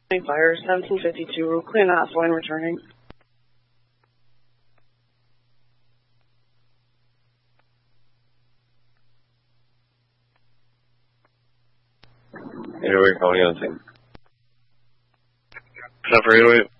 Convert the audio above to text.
Fire 1752, clean that line returning. Anyway, calling on thing. 7 for 808.